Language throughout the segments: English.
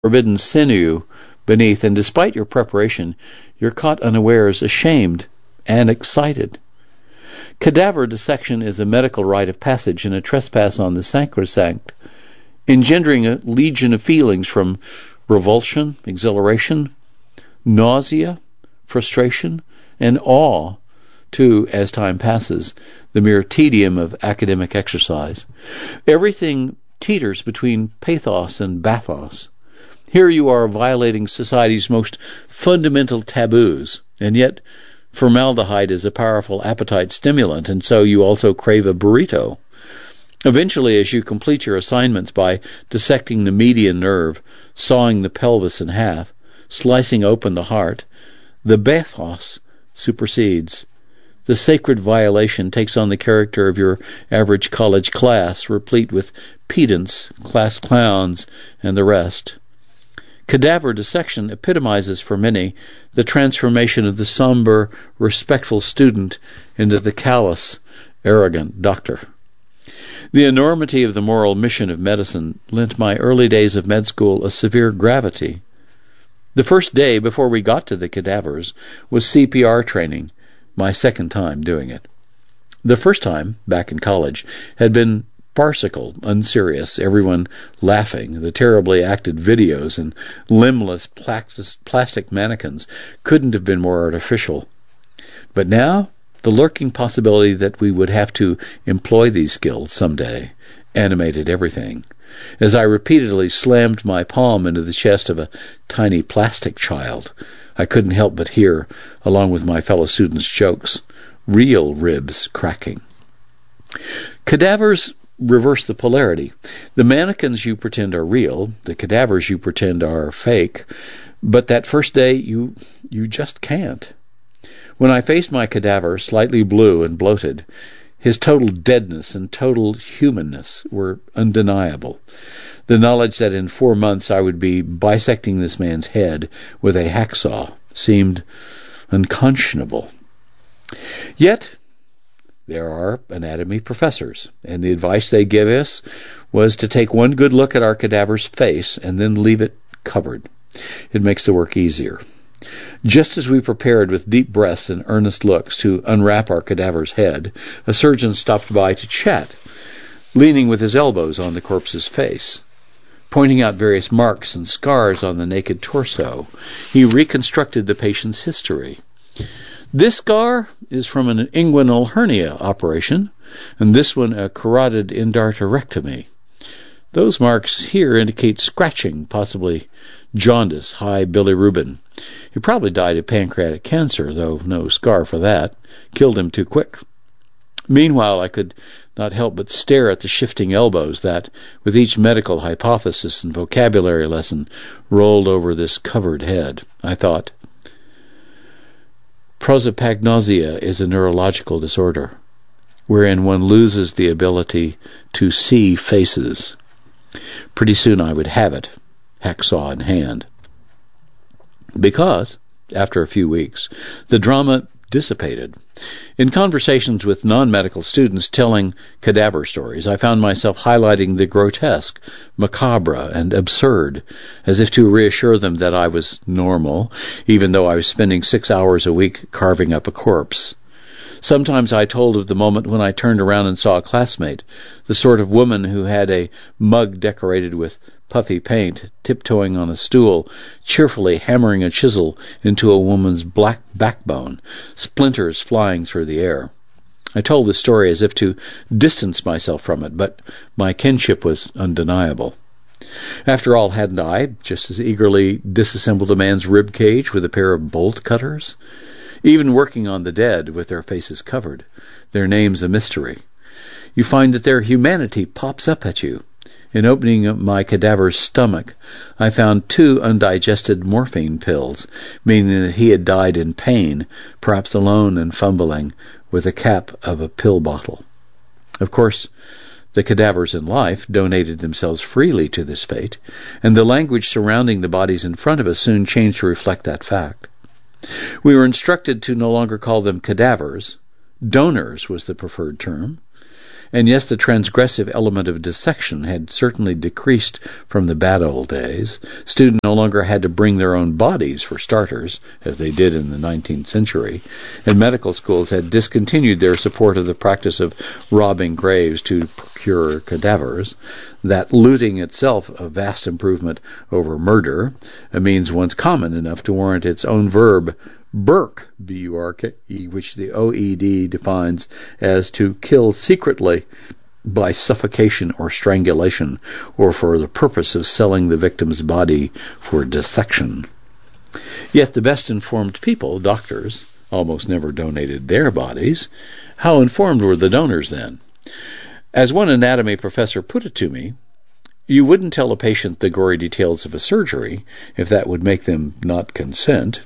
forbidden sinew beneath, and despite your preparation, you're caught unawares, ashamed and excited. Cadaver dissection is a medical rite of passage and a trespass on the sacrosanct, engendering a legion of feelings from revulsion, exhilaration, nausea, frustration, and awe to, as time passes, the mere tedium of academic exercise. Everything teeters between pathos and bathos. Here you are violating society's most fundamental taboos, and yet formaldehyde is a powerful appetite stimulant, and so you also crave a burrito. Eventually, as you complete your assignments by dissecting the median nerve, sawing the pelvis in half, slicing open the heart, the bathos supersedes. The sacred violation takes on the character of your average college class, replete with pedants, class clowns, and the rest. Cadaver dissection epitomizes for many the transformation of the somber, respectful student into the callous, arrogant doctor. The enormity of the moral mission of medicine lent my early days of med school a severe gravity. The first day before we got to the cadavers was CPR training, my second time doing it. The first time, back in college, had been farcical, unserious, everyone laughing. The terribly acted videos and limbless plastic mannequins couldn't have been more artificial. But now, the lurking possibility that we would have to employ these skills someday animated everything. As I repeatedly slammed my palm into the chest of a tiny plastic child, I couldn't help but hear, along with my fellow students' jokes, real ribs cracking. Cadavers reverse the polarity. The mannequins you pretend are real, the cadavers you pretend are fake, but that first day you just can't. When I faced my cadaver, slightly blue and bloated, his total deadness and total humanness were undeniable. The knowledge that in 4 months I would be bisecting this man's head with a hacksaw seemed unconscionable. Yet, there are anatomy professors, and the advice they give us was to take one good look at our cadaver's face and then leave it covered. It makes the work easier. Just as we prepared with deep breaths and earnest looks to unwrap our cadaver's head, a surgeon stopped by to chat, leaning with his elbows on the corpse's face. Pointing out various marks and scars on the naked torso, he reconstructed the patient's history. This scar is from an inguinal hernia operation, and this one a carotid endarterectomy. Those marks here indicate scratching, possibly jaundice, high bilirubin. He probably died of pancreatic cancer, though no scar for that. Killed him too quick. Meanwhile, I could not help but stare at the shifting elbows that, with each medical hypothesis and vocabulary lesson, rolled over this covered head. I thought, prosopagnosia is a neurological disorder, wherein one loses the ability to see faces. Pretty soon I would have it, hacksaw in hand. Because, after a few weeks, the drama dissipated. In conversations with non-medical students telling cadaver stories, I found myself highlighting the grotesque, macabre, and absurd, as if to reassure them that I was normal, even though I was spending 6 hours a week carving up a corpse. Sometimes I told of the moment when I turned around and saw a classmate, the sort of woman who had a mug decorated with puffy paint, tiptoeing on a stool, cheerfully hammering a chisel into a woman's black backbone, splinters flying through the air. I told the story as if to distance myself from it, but my kinship was undeniable. After all, hadn't I just as eagerly disassembled a man's rib cage with a pair of bolt cutters? Even working on the dead with their faces covered, their names a mystery, you find that their humanity pops up at you. In opening my cadaver's stomach, I found 2 undigested morphine pills, meaning that he had died in pain, perhaps alone and fumbling with the cap of a pill bottle. Of course, the cadavers in life donated themselves freely to this fate, and the language surrounding the bodies in front of us soon changed to reflect that fact. We were instructed to no longer call them cadavers. Donors was the preferred term. And yes, the transgressive element of dissection had certainly decreased from the bad old days. Students no longer had to bring their own bodies, for starters, as they did in the 19th century, and medical schools had discontinued their support of the practice of robbing graves to procure cadavers. That looting itself a vast improvement over murder, a means once common enough to warrant its own verb, burke, B-U-R-K-E, which the OED defines as to kill secretly by suffocation or strangulation, or for the purpose of selling the victim's body for dissection. Yet the best-informed people, doctors, almost never donated their bodies. How informed were the donors then? As one anatomy professor put it to me, you wouldn't tell a patient the gory details of a surgery if that would make them not consent.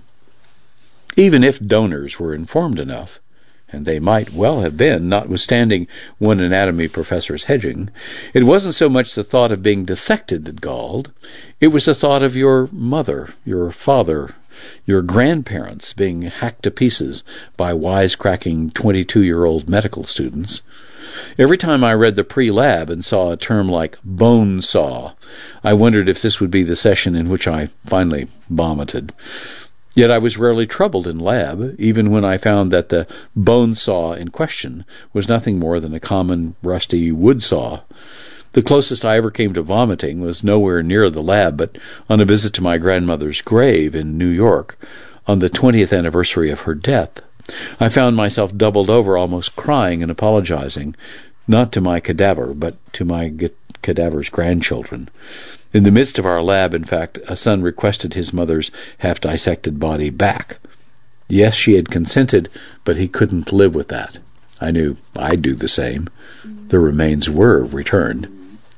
Even if donors were informed enough, and they might well have been, notwithstanding one anatomy professor's hedging, it wasn't so much the thought of being dissected that galled. It was the thought of your mother, your father, your grandparents being hacked to pieces by wisecracking 22-year-old medical students. Every time I read the pre-lab and saw a term like bone saw, I wondered if this would be the session in which I finally vomited. Yet I was rarely troubled in lab, even when I found that the bone saw in question was nothing more than a common rusty wood saw. The closest I ever came to vomiting was nowhere near the lab, but on a visit to my grandmother's grave in New York on the 20th anniversary of her death. I found myself doubled over, almost crying and apologizing, not to my cadaver, but to my cadaver's grandchildren. In the midst of our lab, in fact, a son requested his mother's half-dissected body back. Yes, she had consented, but he couldn't live with that. I knew I'd do the same. The remains were returned.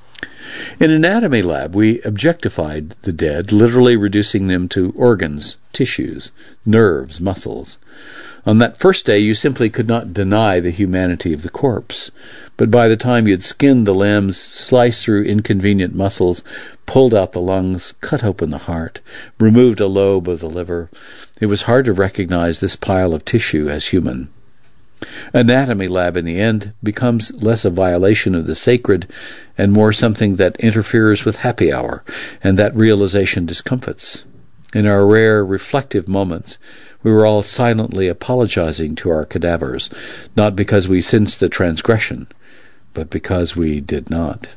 In anatomy lab, we objectified the dead, literally reducing them to organs, tissues, nerves, muscles. On that first day, you simply could not deny the humanity of the corpse. But by the time you'd skinned the limbs, sliced through inconvenient muscles, pulled out the lungs, cut open the heart, removed a lobe of the liver, it was hard to recognize this pile of tissue as human. Anatomy lab, in the end, becomes less a violation of the sacred and more something that interferes with happy hour, and that realization discomfits. In our rare reflective moments, we were all silently apologizing to our cadavers, not because we sensed the transgression, but because we did not.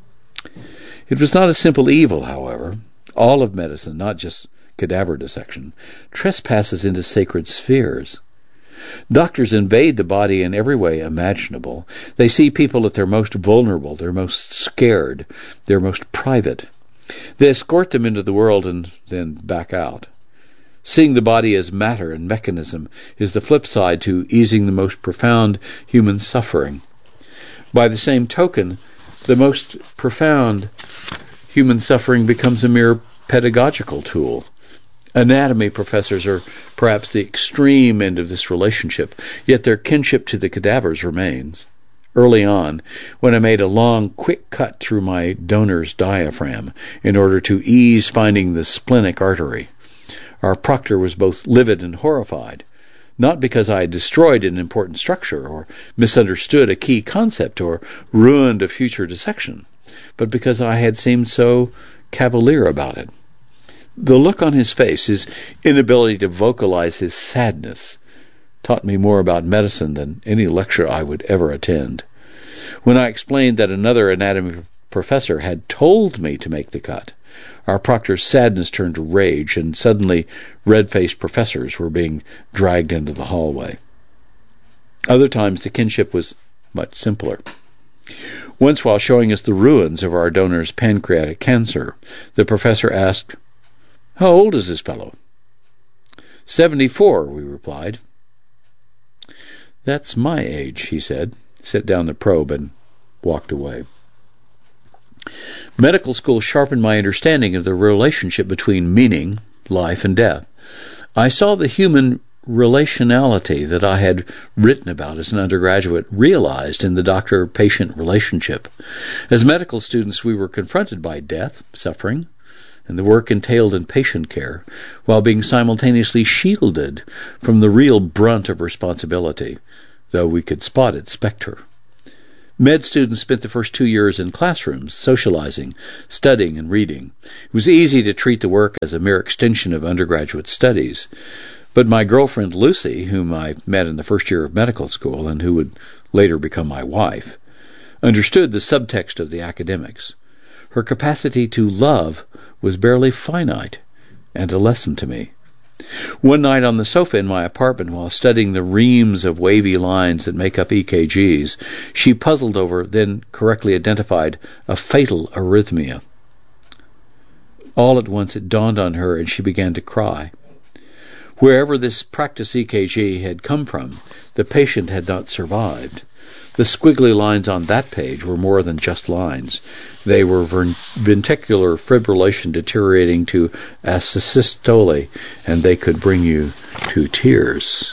It was not a simple evil, however. All of medicine, not just cadaver dissection, trespasses into sacred spheres. Doctors invade the body in every way imaginable. They see people at their most vulnerable, their most scared, their most private. They escort them into the world and then back out. Seeing the body as matter and mechanism is the flip side to easing the most profound human suffering. By the same token, the most profound human suffering becomes a mere pedagogical tool. Anatomy professors are perhaps the extreme end of this relationship, yet their kinship to the cadavers remains. Early on, when I made a long, quick cut through my donor's diaphragm in order to ease finding the splenic artery, our proctor was both livid and horrified, not because I had destroyed an important structure or misunderstood a key concept or ruined a future dissection, but because I had seemed so cavalier about it. The look on his face, his inability to vocalize his sadness, taught me more about medicine than any lecture I would ever attend. When I explained that another anatomy professor had told me to make the cut, our proctor's sadness turned to rage, and suddenly red-faced professors were being dragged into the hallway. Other times the kinship was much simpler. Once, while showing us the ruins of our donor's pancreatic cancer, the professor asked, "How old is this fellow?" 74, we replied. "That's my age," he said, set down the probe, and walked away. Medical school sharpened my understanding of the relationship between meaning, life, and death. I saw the human relationality that I had written about as an undergraduate realized in the doctor-patient relationship. As medical students, we were confronted by death, suffering, and the work entailed in patient care, while being simultaneously shielded from the real brunt of responsibility, though we could spot its specter. Med students spent the first 2 years in classrooms, socializing, studying, and reading. It was easy to treat the work as a mere extension of undergraduate studies. But my girlfriend Lucy, whom I met in the first year of medical school and who would later become my wife, understood the subtext of the academics. Her capacity to love was barely finite, and a lesson to me. One night on the sofa in my apartment while studying the reams of wavy lines that make up EKGs, she puzzled over, then correctly identified, a fatal arrhythmia. All at once it dawned on her and she began to cry. Wherever this practice EKG had come from, the patient had not survived. The squiggly lines on that page were more than just lines. They were ventricular fibrillation deteriorating to asystole, and they could bring you to tears.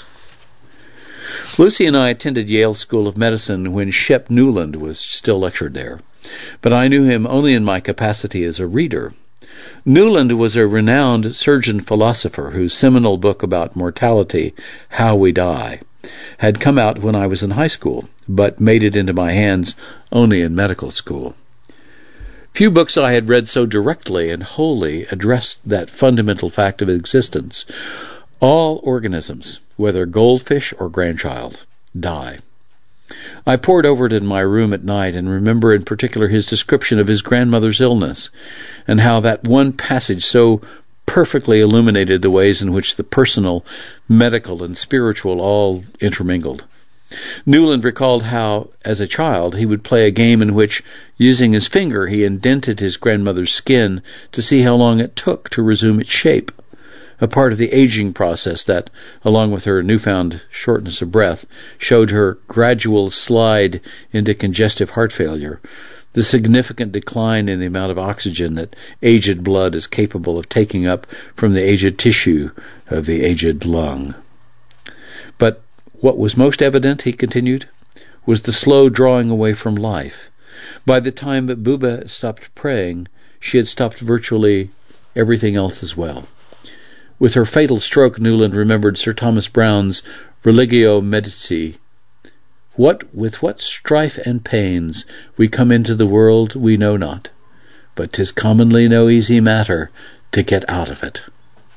Lucy and I attended Yale School of Medicine when Shep Newland was still lectured there, but I knew him only in my capacity as a reader. Newland was a renowned surgeon-philosopher whose seminal book about mortality, How We Die, had come out when I was in high school, but made it into my hands only in medical school. Few books I had read so directly and wholly addressed that fundamental fact of existence. All organisms, whether goldfish or grandchild, die. I pored over it in my room at night and remember in particular his description of his grandmother's illness and how that one passage so perfectly illuminated the ways in which the personal, medical, and spiritual all intermingled. Newland recalled how, as a child, he would play a game in which, using his finger, he indented his grandmother's skin to see how long it took to resume its shape, a part of the aging process that, along with her newfound shortness of breath, showed her gradual slide into congestive heart failure, the significant decline in the amount of oxygen that aged blood is capable of taking up from the aged tissue of the aged lung. But what was most evident, he continued, was the slow drawing away from life. By the time that Buba stopped praying, she had stopped virtually everything else as well. With her fatal stroke, Newland remembered Sir Thomas Browne's Religio Medici. With what strife and pains we come into the world we know not, but 'tis commonly no easy matter to get out of it.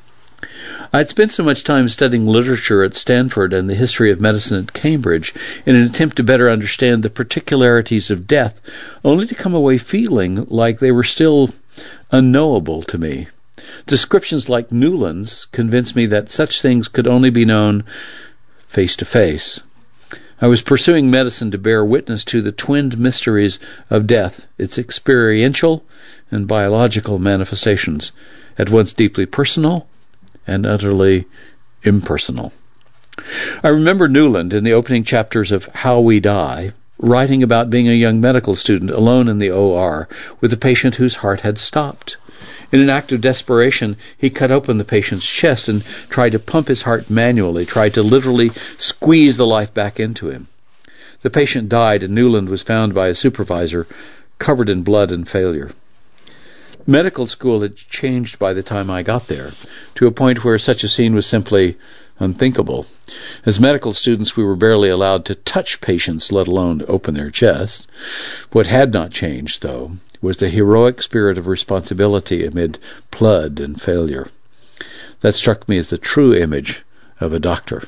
I'd spent so much time studying literature at Stanford and the history of medicine at Cambridge in an attempt to better understand the particularities of death, only to come away feeling like they were still unknowable to me. Descriptions like Newland's convinced me that such things could only be known face to face. I was pursuing medicine to bear witness to the twinned mysteries of death, its experiential and biological manifestations, at once deeply personal and utterly impersonal. I remember Newland, in the opening chapters of How We Die, writing about being a young medical student alone in the OR with a patient whose heart had stopped. In an act of desperation, he cut open the patient's chest and tried to pump his heart manually, tried to literally squeeze the life back into him. The patient died, and Newland was found by a supervisor covered in blood and failure. Medical school had changed by the time I got there, to a point where such a scene was simply unthinkable. As medical students, we were barely allowed to touch patients, let alone open their chests. What had not changed, though, was the heroic spirit of responsibility amid blood and failure. That struck me as the true image of a doctor.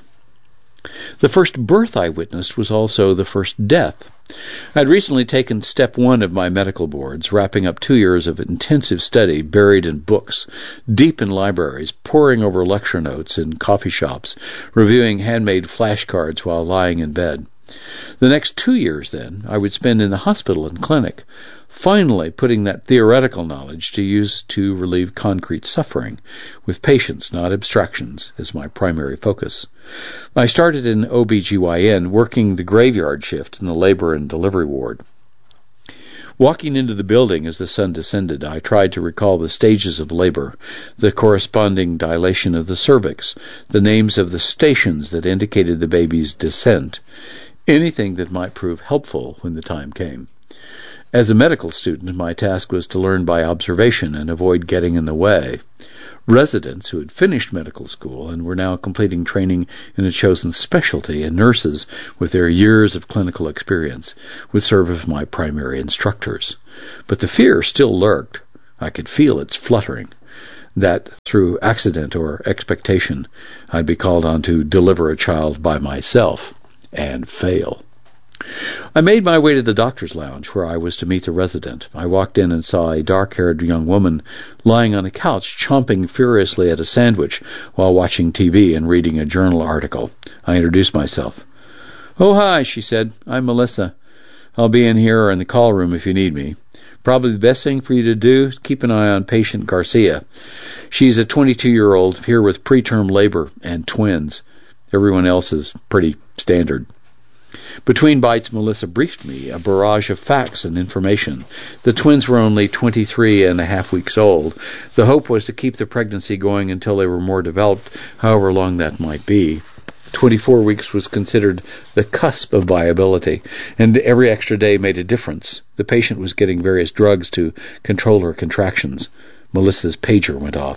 The first birth I witnessed was also the first death. I had recently taken step 1 of my medical boards, wrapping up 2 years of intensive study buried in books, deep in libraries, poring over lecture notes in coffee shops, reviewing handmade flashcards while lying in bed. The next 2 years, then, I would spend in the hospital and clinic, finally putting that theoretical knowledge to use to relieve concrete suffering, with patients, not abstractions, as my primary focus. I started in OB/GYN, working the graveyard shift in the labor and delivery ward. Walking into the building as the sun descended, I tried to recall the stages of labor, the corresponding dilation of the cervix, the names of the stations that indicated the baby's descent, anything that might prove helpful when the time came. As a medical student, my task was to learn by observation and avoid getting in the way. residents who had finished medical school and were now completing training in a chosen specialty, and nurses with their years of clinical experience would serve as my primary instructors. But the fear still lurked. I could feel its fluttering, that through accident or expectation I'd be called on to deliver a child by myself and fail. I made my way to the doctor's lounge where I was to meet the resident. I walked in and saw a dark-haired young woman lying on a couch chomping furiously at a sandwich while watching TV and reading a journal article. I introduced myself. "Oh, hi," she said. "I'm Melissa. I'll be in here or in the call room if you need me. Probably the best thing for you to do is keep an eye on patient Garcia. She's a 22-year-old here with preterm labor and twins. Everyone else is pretty standard." Between bites, Melissa briefed me a barrage of facts and information. The twins were only 23 and a half weeks old. The hope was to keep the pregnancy going until they were more developed, however long that might be. 24 weeks was considered the cusp of viability, and every extra day made a difference. The patient was getting various drugs to control her contractions. Melissa's pager went off.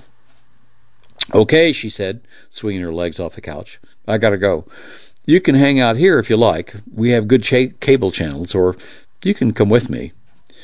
"Okay," she said, swinging her legs off the couch. "I gotta go. You can hang out here if you like. We have good cable channels, or you can come with me."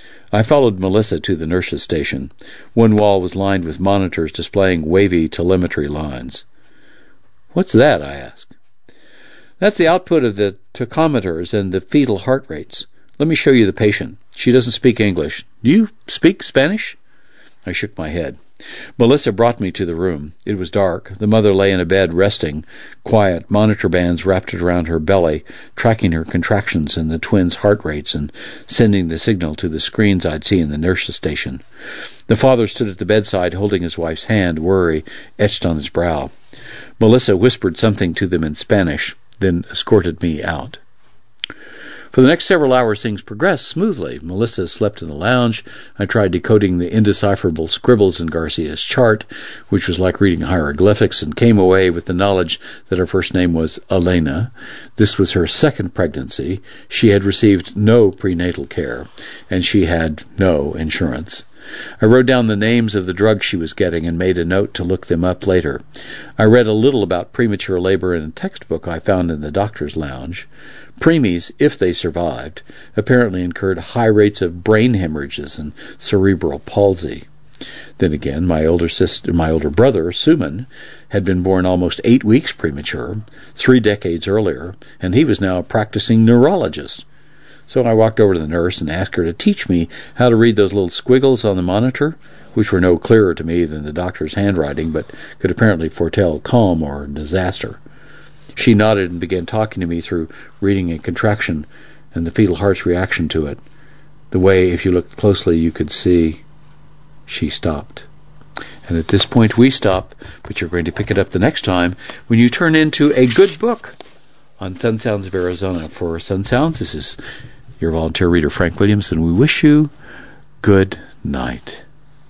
I followed Melissa to the nurse's station. One wall was lined with monitors displaying wavy telemetry lines. "What's that?" I asked. "That's the output of the tachometers and the fetal heart rates. Let me show you the patient. She doesn't speak English. Do you speak Spanish?" I shook my head. Melissa brought me to the room. It was dark. The mother lay in a bed, resting, quiet, monitor bands wrapped around her belly, tracking her contractions and the twins' heart rates and sending the signal to the screens I'd see in the nurse's station. The father stood at the bedside holding his wife's hand, worry etched on his brow. Melissa whispered something to them in Spanish, then escorted me out. For the next several hours, things progressed smoothly. Melissa slept in the lounge. I tried decoding the indecipherable scribbles in Garcia's chart, which was like reading hieroglyphics, and came away with the knowledge that her first name was Elena. This was her second pregnancy. She had received no prenatal care, and she had no insurance. I wrote down the names of the drugs she was getting and made a note to look them up later. I read a little about premature labor in a textbook I found in the doctor's lounge. Preemies, if they survived, apparently incurred high rates of brain hemorrhages and cerebral palsy. Then again, my older brother, Suman, had been born almost 8 weeks premature, 3 decades earlier, and he was now a practicing neurologist. So I walked over to the nurse and asked her to teach me how to read those little squiggles on the monitor, which were no clearer to me than the doctor's handwriting, but could apparently foretell calm or disaster. She nodded and began talking to me through reading a contraction and the fetal heart's reaction to it. The way, if you looked closely, you could see. She stopped. And at this point we stop, but you're going to pick it up the next time when you turn into a good book on Sun Sounds of Arizona. For Sun Sounds, this is your volunteer reader, Frank Williams, and we wish you good night.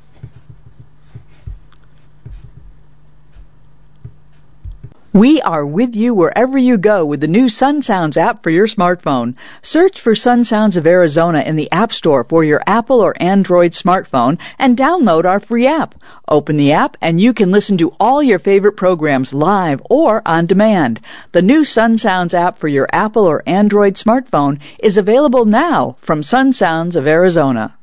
We are with you wherever you go with the new Sun Sounds app for your smartphone. Search for Sun Sounds of Arizona in the App Store for your Apple or Android smartphone and download our free app. Open the app and you can listen to all your favorite programs live or on demand. The new Sun Sounds app for your Apple or Android smartphone is available now from Sun Sounds of Arizona.